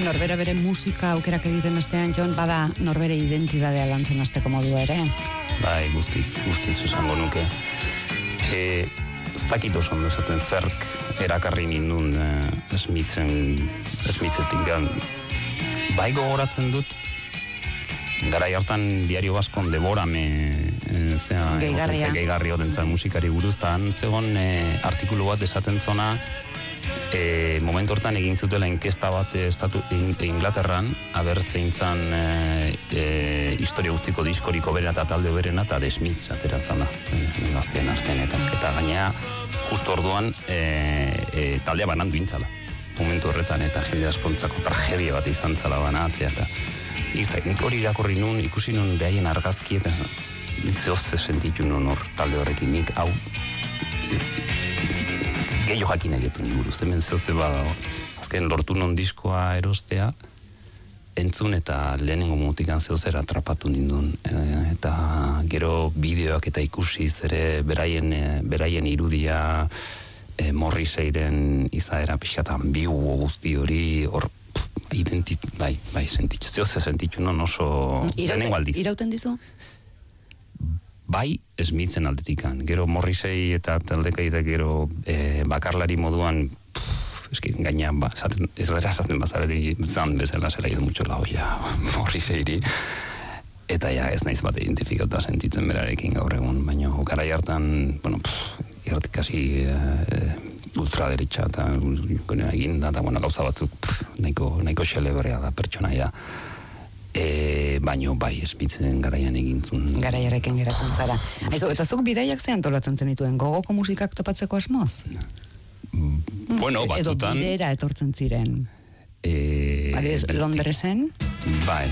norbera bere musika aukerak egiten astean, Jon, bada norbere identitatea lantzen hasteko modu ere. Bai, guztiz esango nuke. Ez dakit oso ondo esaten zerk erakarri nindun esmitzetik gan. Bai gogoratzen dut, garai hartan diario baskon deborame gehigarri otentzan musikari buruz, eta han zegoen artikulu bat esaten zona, momentu hortan egin zutela inkesta bat Inglaterran, aber zein zan historia guztiko diskoriko berena eta talde berena, eta The Smiths atera zala, gaztean artean, eta gainea, justo orduan, taldea banandu intzala, momentu horretan, eta jende askontzako tragedia bat izan zala banatzea, eta nik hori irakorri nun, ikusi nun behaien argazki, eta zehozze sentitu nun hor talde horrekin, nik hau gehiago jakin egetu ni buruz, hemen zehozze badago. Azken lortu non diskoa erostea, entzun eta lehenengo mutikan zehozera atrapatu nindun. Eta gero bideoak eta ikusiz ere beraien irudia Morrisseyren izaera pixkatan bigu guzti hori hor zehozze sentitu non oso lehenengo aldiz. Irauten dizu? Bai, Smithen aldetikan. Gero Morrissey eta taldekaide gero bakarlari moduan gaina ez gara esaten bazarari zan bezala zela idu mutxo lau Morrisseyri. Eta ez naiz bat identifikauta sentitzen berarekin gaur egun, baina garai hartan, kasi ultraderitxa eta egin da, eta gauza batzuk nahiko xelebrea da pertsonaia. Baino bai, Smithen garaian egintzun. Garaiarekin geratzen zara. Eta zuk bidaiak zean tolatzen zenituen, gogoko musikak topatzeko asmoz? Bueno, batzutan... Edo bidera etortzen ziren. Londresen? Bai.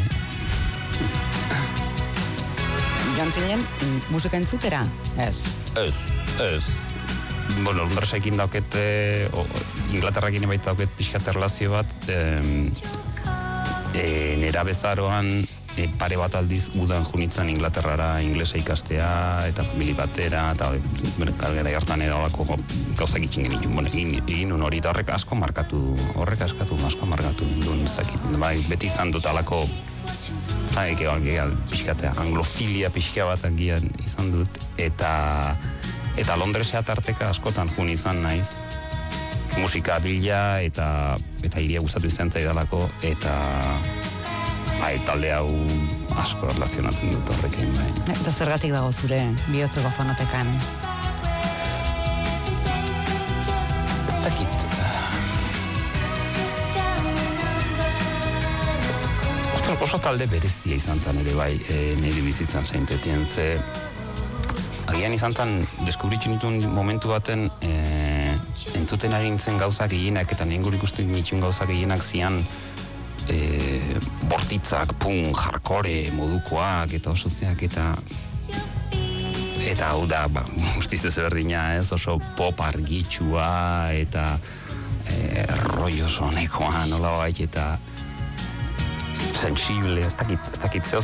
Joan zinen, musika entzutera? Ez. Bueno, Londresekin dauket, Inglaterrakin baita dauket pixkat erlazio bat, nera bezaroan pare bat aldiz udan junitzen Inglaterrara inglesa ikastea eta famili batera eta gara hartan erolako gauzak itxin genitun. Egin un hori eta horrek asko markatu nindun ezakit. Beti izan dut alako pixkatea, anglofilia pixka bat agian izan dut eta Londresea tarteka askotan jun izan naiz. Musika bila eta iria gustatu izan zaidalako eta talde hau asko erlazionatzen dut horrekin. Eta zergatik dago zure bihotzeko fonotekan? Ez dakit. Oso talde berezia izan zen ere bai nire bizitzan zeintetien ze agian izan zen deskubritzen dituen momentu baten entzuten ari nintzen gauzak egienak eta nengur ikusten nituen gauzak egienak zian bortitzak, hardcore modukoak eta oso zeak eta hau da, guztiz ezberdina ez, oso pop argitsua eta rollo sonekoa nola bait eta sensible, ez dakit zeo